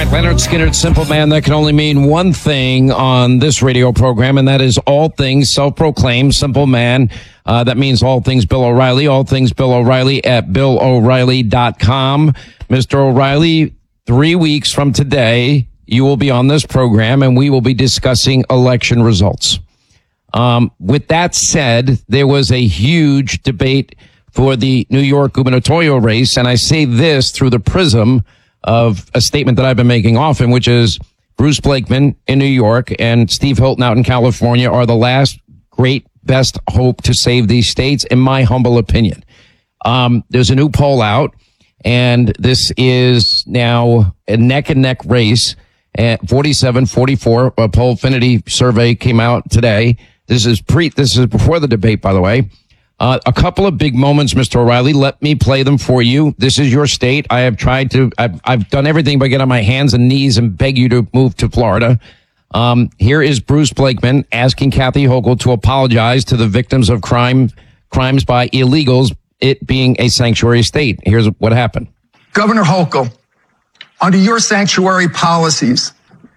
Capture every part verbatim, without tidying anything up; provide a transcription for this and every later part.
right, Leonard Skinner, Simple Man. That can only mean one thing on this radio program, and that is all things self-proclaimed Simple Man. Uh, that means all things Bill O'Reilly, all things Bill O'Reilly at bill o'reilly dot com. Mister O'Reilly, three weeks from today, you will be on this program, and we will be discussing election results. Um, with that said, there was a huge debate for the New York gubernatorial race, and I say this through the prism of a statement that I've been making often, which is Bruce Blakeman in New York and Steve Hilton out in California are the last great best hope to save these states, in my humble opinion. Um, there's a new poll out, and this is now a neck and neck race at forty-seven forty-four. A Pollfinity survey came out today. This is pre, this is before the debate, by the way. Uh, a couple of big moments, Mister O'Reilly. Let me play them for you. This is your state. I have tried to, I've, I've done everything but get on my hands and knees and beg you to move to Florida. Um, here is Bruce Blakeman asking Kathy Hochul to apologize to the victims of crime, crimes by illegals, it being a sanctuary state. Here's what happened. Governor Hochul, under your sanctuary policies,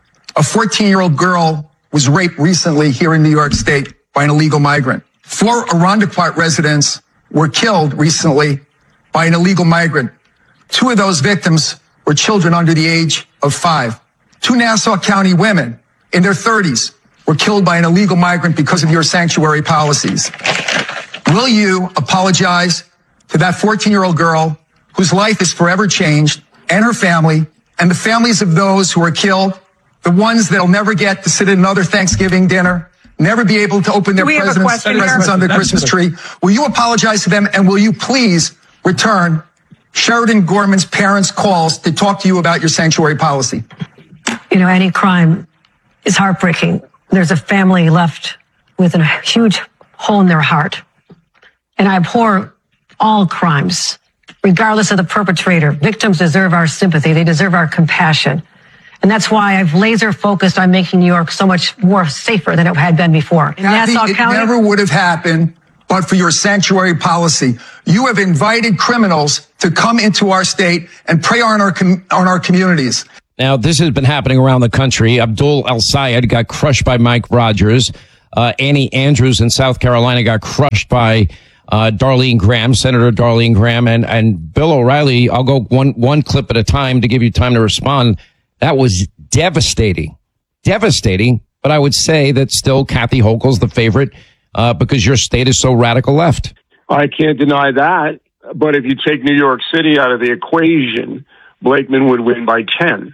a fourteen-year-old girl was raped recently here in New York State by an illegal migrant. Four Irondequoit residents were killed recently by an illegal migrant. Two of those victims were children under the age of five. Two Nassau County women in their thirties were killed by an illegal migrant because of your sanctuary policies. Will you apologize to that fourteen-year-old girl whose life is forever changed, and her family, and the families of those who were killed, the ones that'll never get to sit at another Thanksgiving dinner, never be able to open their presents, presents under the Christmas tree? Will you apologize to them, and will you please return Sheridan Gorman's parents' calls to talk to you about your sanctuary policy? You know, any crime is heartbreaking. There's a family left with a huge hole in their heart. And I abhor all crimes, regardless of the perpetrator. Victims deserve our sympathy. They deserve our compassion. And that's why I've laser focused on making New York so much more safer than it had been before. In Kathy, Nassau it County, never would have happened but for your sanctuary policy. You have invited criminals to come into our state and prey on our com- on our communities. Now, this has been happening around the country. Abdul El-Sayed got crushed by Mike Rogers. Uh, Annie Andrews in South Carolina got crushed by uh, Darlene Graham, Senator Darlene Graham. And, and Bill O'Reilly, I'll go one, one clip at a time to give you time to respond. That was devastating, devastating. But I would say that still Kathy Hochul's the favorite uh, because your state is so radical left. I can't deny that. But if you take New York City out of the equation, Blakeman would win by ten.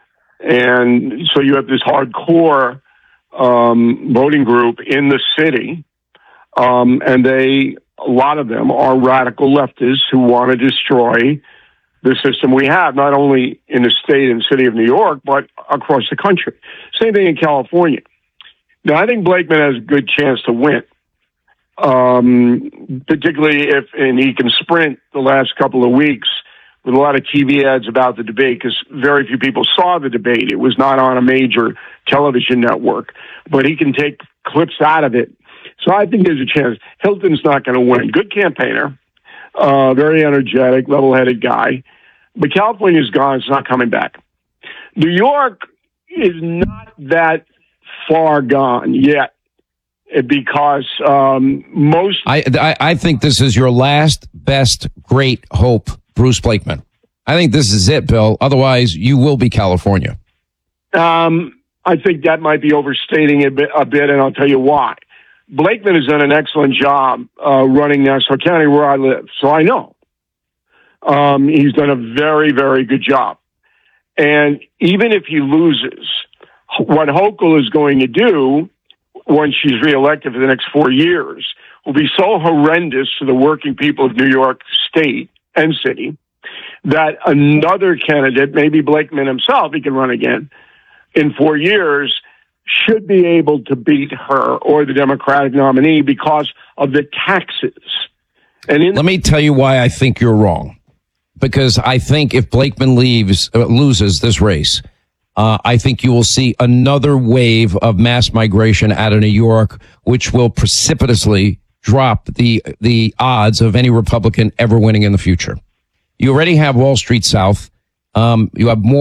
And so you have this hardcore um, voting group in the city, um, and they, a lot of them are radical leftists who want to destroy the system we have, not only in the state and city of New York, but across the country. Same thing in California. Now, I think Blakeman has a good chance to win, um, particularly if, and he can sprint the last couple of weeks with a lot of T V ads about the debate, because very few people saw the debate. It was not on a major television network, but he can take clips out of it. So I think there's a chance. Hilton's not going to win. Good campaigner, uh, very energetic, level-headed guy. But California's gone. It's not coming back. New York is not that far gone yet, because um, most... I, I, I think this is your last best great hope, Bruce Blakeman. I think this is it, Bill. Otherwise, you will be California. Um, I think that might be overstating it a bit, a bit, and I'll tell you why. Blakeman has done an excellent job uh, running Nassau County, where I live, so I know. Um, he's done a very, very good job. And even if he loses, what Hochul is going to do when she's reelected for the next four years will be so horrendous to the working people of New York State and city that another candidate, maybe Blakeman himself, he can run again in four years, should be able to beat her or the Democratic nominee because of the taxes. And in- let me tell you why I think you're wrong. Because I think if Blakeman leaves, uh, loses this race, uh, I think you will see another wave of mass migration out of New York, which will precipitously drop the the odds of any Republican ever winning in the future. You already have Wall Street South. Um, you have more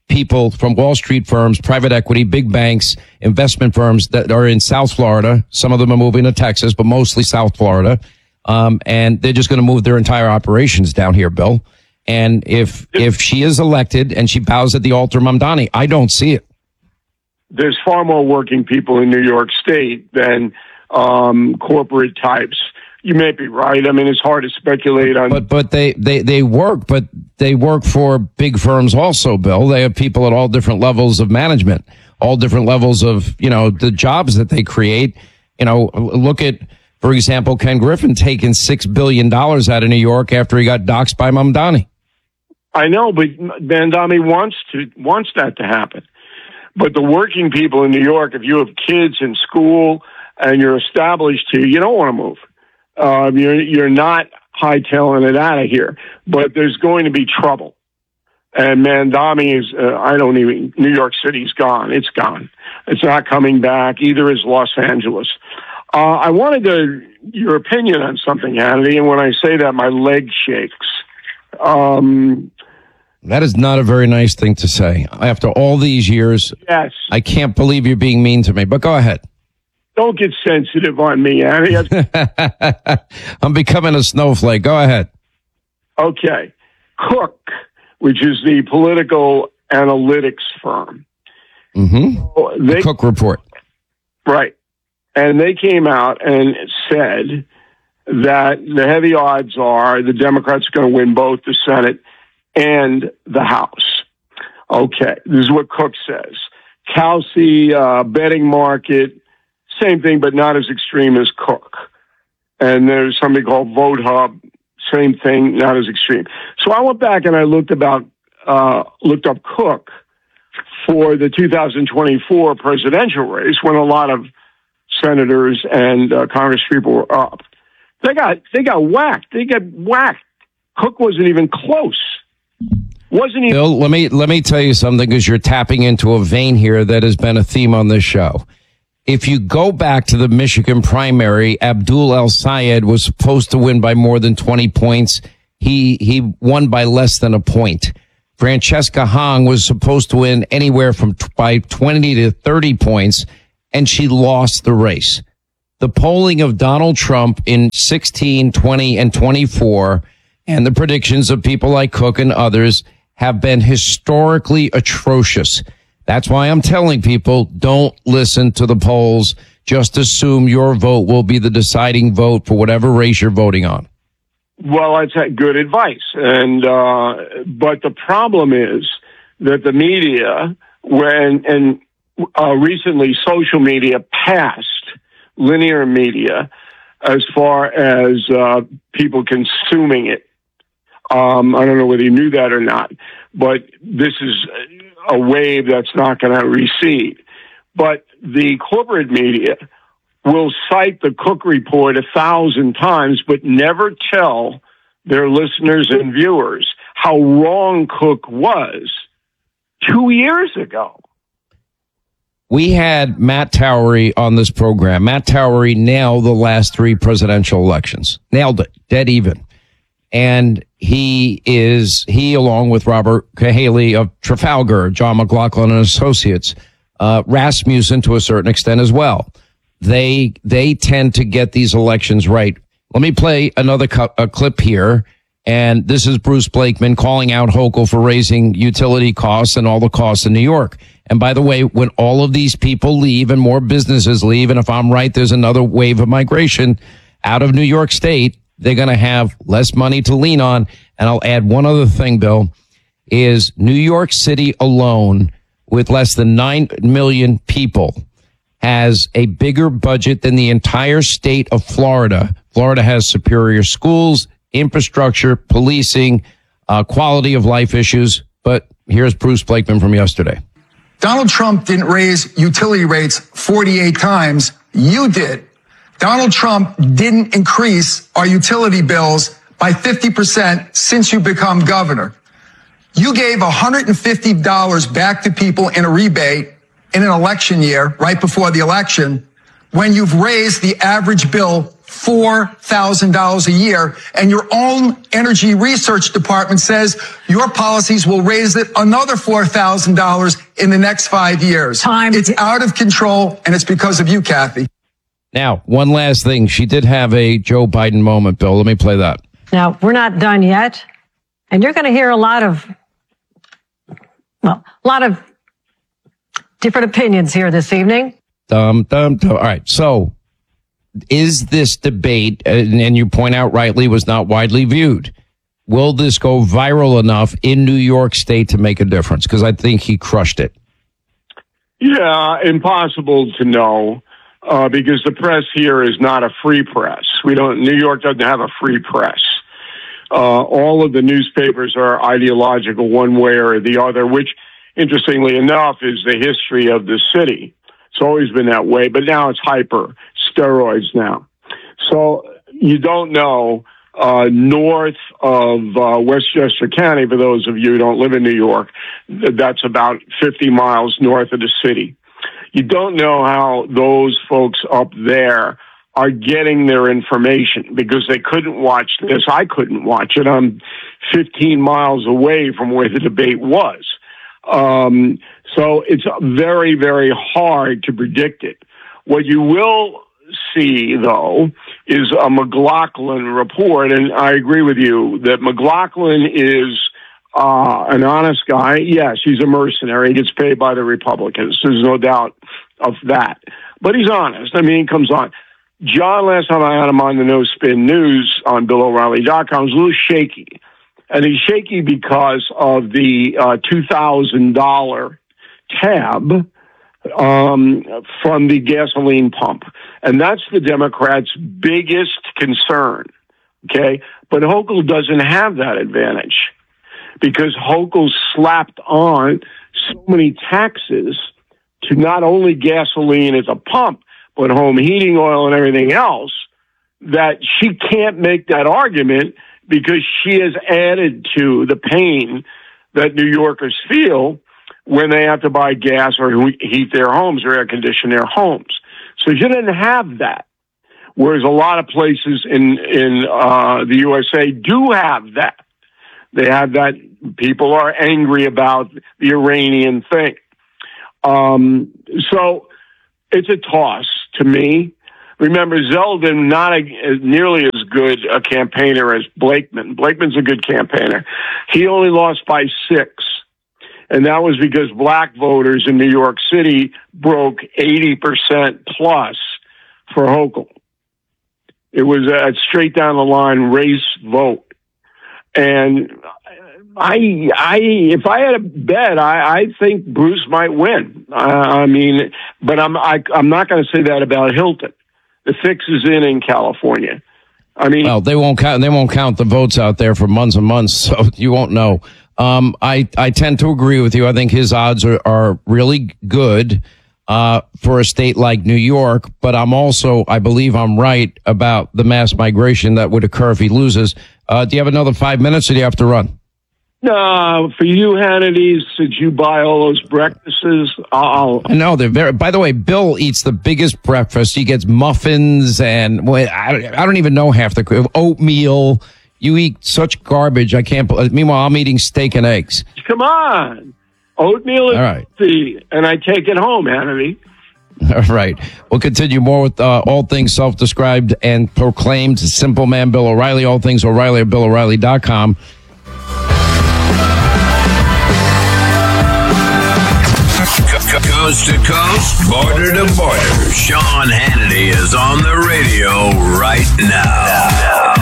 people from Wall Street firms, private equity, big banks, investment firms that are in South Florida. Some of them are moving to Texas, but mostly South Florida. Um, and they're just going to move their entire operations down here, Bill. And if if she is elected and she bows at the altar of Mamdani, I don't see it. There's far more working people in New York State than um, corporate types. You may be right. I mean, it's hard to speculate on. But but they, they, they work, but they work for big firms also, Bill. They have people at all different levels of management, all different levels of, you know, the jobs that they create. You know, look at, for example, Ken Griffin taking six billion dollars out of New York after he got doxxed by Mamdani. I know, but Mamdani wants to wants that to happen. But the working people in New York, if you have kids in school and you're established here, you don't want to move. Um, you're you're not hightailing it out of here, but there's going to be trouble. And Mamdani is, uh, I don't even, New York City's gone. It's gone. It's not coming back. Either is Los Angeles. Uh, I wanted to, your opinion on something, Hannity, and when I say that, my leg shakes. Um, that is not a very nice thing to say. After all these years, yes, I can't believe you're being mean to me, but go ahead. Don't get sensitive on me, Annie. I'm becoming a snowflake. Go ahead. Okay. Cook, which is the political analytics firm. Mm-hmm. So they, the Cook Report. Right. And they came out and said that the heavy odds are the Democrats are going to win both the Senate and the House. Okay. This is what Cook says. Kalsi, uh, betting market, same thing, but not as extreme as Cook. And there's something called Vote Hub, same thing, not as extreme. So I went back and I looked about, uh, looked up Cook for the two thousand twenty-four presidential race when a lot of senators and uh, Congress people were up. They got, they got whacked. They got whacked. Cook wasn't even close. Wasn't even. Bill, let me, let me tell you something, because you're tapping into a vein here that has been a theme on this show. If you go back to the Michigan primary, Abdul El-Sayed was supposed to win by more than twenty points. He, he won by less than a point. Francesca Hong was supposed to win anywhere from t- by twenty to thirty points, and she lost the race. The polling of Donald Trump in sixteen, twenty, and twenty-four, and the predictions of people like Cook and others have been historically atrocious. That's why I'm telling people, don't listen to the polls. Just assume your vote will be the deciding vote for whatever race you're voting on. Well, that's good advice. And, uh, but the problem is that the media, when, and, uh, recently social media passed linear media as far as, uh, people consuming it. Um, I don't know whether you knew that or not, but this is a wave that's not going to recede. But the corporate media will cite the Cook report a thousand times, but never tell their listeners and viewers how wrong Cook was two years ago. We had Matt Towery on this program. Matt Towery nailed the last three presidential elections. Nailed it. Dead even. And he is, he along with Robert Cahaley of Trafalgar, John McLaughlin and Associates, uh, Rasmussen to a certain extent as well. They, they tend to get these elections right. Let me play another cu- a clip here. And this is Bruce Blakeman calling out Hochul for raising utility costs and all the costs in New York. And by the way, when all of these people leave and more businesses leave, and if I'm right, there's another wave of migration out of New York State, they're going to have less money to lean on. And I'll add one other thing, Bill, is New York City alone, with less than nine million people, has a bigger budget than the entire state of Florida. Florida has superior schools, infrastructure, policing, uh, quality of life issues. But here's Bruce Blakeman from yesterday. Donald Trump didn't raise utility rates forty-eight times. You did. Donald Trump didn't increase our utility bills by fifty percent since you become governor. You gave one hundred fifty dollars back to people in a rebate in an election year, right before the election, when you've raised the average bill four thousand dollars a year. And your own energy research department says your policies will raise it another four thousand dollars in the next five years. Time. It's out of control, and it's because of you, Kathy. Now, one last thing. She did have a Joe Biden moment, Bill. Let me play that. Now, we're not done yet. And you're going to hear a lot of, well, a lot of different opinions here this evening. Dum, dum, dum. All right. So is this debate, and, and you point out rightly, was not widely viewed? Will this go viral enough in New York State to make a difference? Because I think he crushed it. Yeah, impossible to know. Uh, because the press here is not a free press. We don't, New York doesn't have a free press. Uh, all of the newspapers are ideological one way or the other, which, interestingly enough, is the history of the city. It's always been that way, but now it's hyper, steroids now. So you don't know, uh, north of uh, Westchester County, for those of you who don't live in New York, that's about fifty miles north of the city. You don't know how those folks up there are getting their information because they couldn't watch this. I couldn't watch it. I'm fifteen miles away from where the debate was. Um, so it's very, very hard to predict it. What you will see, though, is a McLaughlin report, and I agree with you that McLaughlin is Uh, an honest guy. Yes, he's a mercenary. He gets paid by the Republicans. There's no doubt of that. But he's honest. I mean, he comes on. John, last time I had him on the No Spin News on Bill O'Reilly dot com, was a little shaky. And he's shaky because of the uh, two thousand dollars tab um, from the gasoline pump. And that's the Democrats' biggest concern. Okay? But Hochul doesn't have that advantage, because Hochul slapped on so many taxes to not only gasoline at the pump, but home heating oil and everything else, that she can't make that argument because she has added to the pain that New Yorkers feel when they have to buy gas or heat their homes or air condition their homes. So she didn't have that. Whereas a lot of places in, in uh, the U S A do have that. They have that. People are angry about the Iranian thing. Um, so it's a toss to me. Remember, Zeldin, not a, nearly as good a campaigner as Blakeman. Blakeman's a good campaigner. He only lost by six. And that was because black voters in New York City broke eighty percent plus for Hochul. It was a straight down the line race vote. And I, I, if I had a bet, I, I think Bruce might win. Uh, I mean, but I'm, I, I'm not going to say that about Hilton. The fix is in in California. I mean, well, they won't count. They won't count the votes out there for months and months, so you won't know. Um, I, I tend to agree with you. I think his odds are, are really good uh, for a state like New York. But I'm also, I believe I'm right about the mass migration that would occur if he loses. Uh, do you have another five minutes, or do you have to run? No, for you, Hannity, did you buy all those breakfasts? I'll... No, they're very. By the way, Bill eats the biggest breakfast. He gets muffins and well, I, I don't even know half the oatmeal. You eat such garbage. I can't. Meanwhile, I'm eating steak and eggs. Come on, oatmeal is all right, healthy, and I take it home, Hannity. All right. We'll continue more with uh, all things self-described and proclaimed simple man Bill O'Reilly. All things O'Reilly at Bill O'Reilly dot com. Coast to coast, border to border, Sean Hannity is on the radio right now.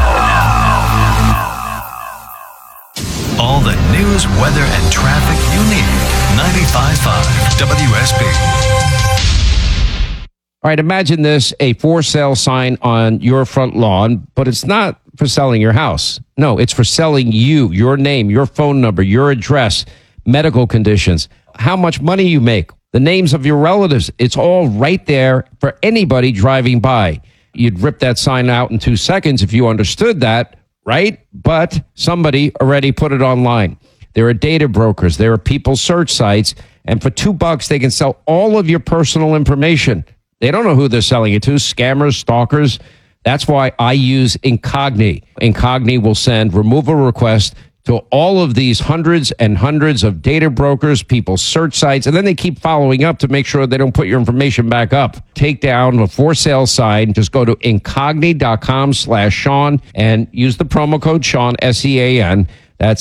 All the news, weather, and traffic you need. ninety-five point five W S B. All right, imagine this, a for sale sign on your front lawn, but it's not for selling your house. No, it's for selling you, your name, your phone number, your address, medical conditions, how much money you make, the names of your relatives. It's all right there for anybody driving by. You'd rip that sign out in two seconds if you understood that, right? But somebody already put it online. There are data brokers. There are people search sites. And for two bucks, they can sell all of your personal information. They don't know who they're selling it to, scammers, stalkers. That's why I use Incogni. Incogni will send removal requests to all of these hundreds and hundreds of data brokers, people's search sites, and then they keep following up to make sure they don't put your information back up. Take down a for sale sign. Just go to incogni.com slash Sean and use the promo code Sean, S E A N. That's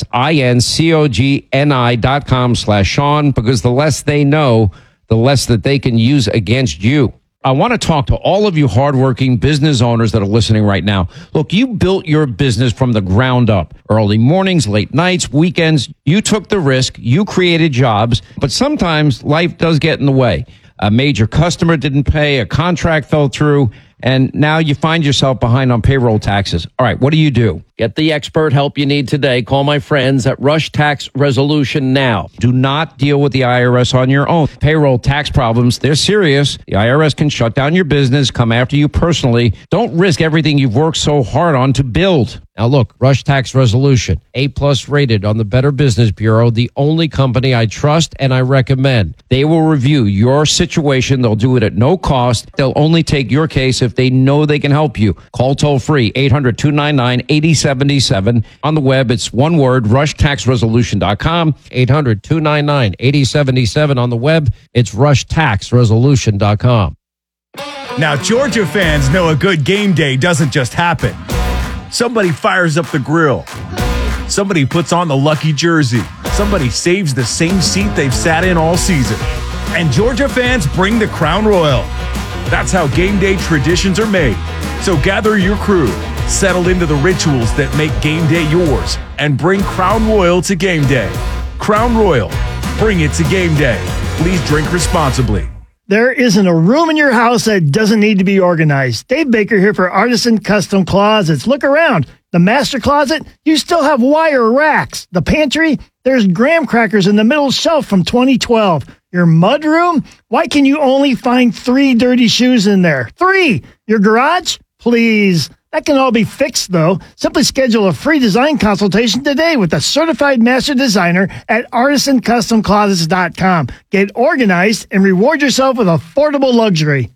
I-N-C-O-G-N-I dot com slash Sean, because the less they know, the less that they can use against you. I want to talk to all of you hardworking business owners that are listening right now. Look, you built your business from the ground up. Early mornings, late nights, weekends. You took the risk. You created jobs. But sometimes life does get in the way. A major customer didn't pay. A contract fell through. And now you find yourself behind on payroll taxes. All right, what do you do? Get the expert help you need today. Call my friends at Rush Tax Resolution now. Do not deal with the I R S on your own. Payroll tax problems, they're serious. The I R S can shut down your business, come after you personally. Don't risk everything you've worked so hard on to build. Now look, Rush Tax Resolution, A-plus rated on the Better Business Bureau, the only company I trust and I recommend. They will review your situation. They'll do it at no cost. They'll only take your case if they know they can help you. Call toll free, eight hundred, two nine nine, eight zero seven seven. On the web, it's one word, rush tax resolution dot com, eight hundred, two nine nine, eight zero seven seven. On the web, it's rush tax resolution dot com. Now, Georgia fans know a good game day doesn't just happen. Somebody fires up the grill. Somebody puts on the lucky jersey. Somebody saves the same seat they've sat in all season. And Georgia fans bring the Crown Royal. That's how game day traditions are made. So gather your crew, settle into the rituals that make game day yours, and bring Crown Royal to game day. Crown Royal, bring it to game day. Please drink responsibly. There isn't a room in your house that doesn't need to be organized. Dave Baker here for Artisan Custom Closets. Look around. The master closet, you still have wire racks. The pantry, there's graham crackers in the middle shelf from twenty twelve. Your mud room, why can you only find three dirty shoes in there? Three! Your garage? Please. That can all be fixed, though. Simply schedule a free design consultation today with a certified master designer at artisan custom closets dot com. Get organized and reward yourself with affordable luxury.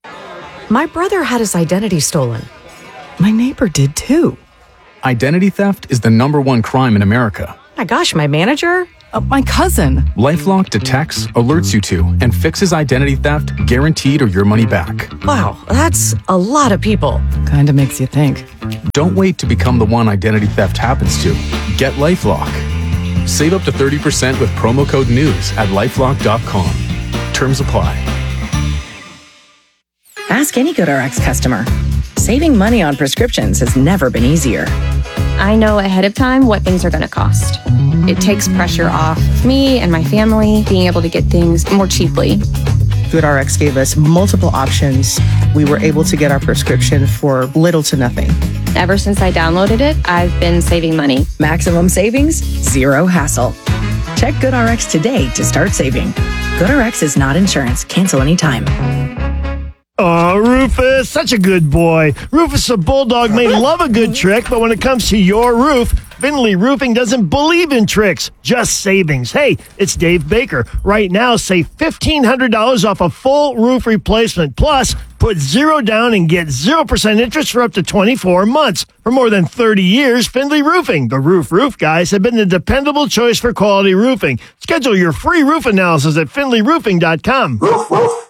My brother had his identity stolen. My neighbor did, too. Identity theft is the number one crime in America. My gosh, my manager? Uh, my cousin. LifeLock detects, alerts you to, and fixes identity theft guaranteed or your money back. Wow, that's a lot of people. Kinda makes you think. Don't wait to become the one identity theft happens to. Get LifeLock. Save up to thirty percent with promo code NEWS at lifelock dot com. Terms apply. Ask any GoodRx customer. Saving money on prescriptions has never been easier. I know ahead of time what things are going to cost. It takes pressure off me and my family being able to get things more cheaply. GoodRx gave us multiple options. We were able to get our prescription for little to nothing. Ever since I downloaded it, I've been saving money. Maximum savings, zero hassle. Check GoodRx today to start saving. GoodRx is not insurance. Cancel anytime. Oh, Rufus, such a good boy. Rufus the Bulldog may love a good trick, but when it comes to your roof, Finley Roofing doesn't believe in tricks, just savings. Hey, it's Dave Baker. Right now, save fifteen hundred dollars off a full roof replacement. Plus, put zero down and get zero percent interest for up to twenty-four months. For more than thirty years, Finley Roofing, the Roof Roof guys, have been the dependable choice for quality roofing. Schedule your free roof analysis at finley roofing dot com. Roof, roof.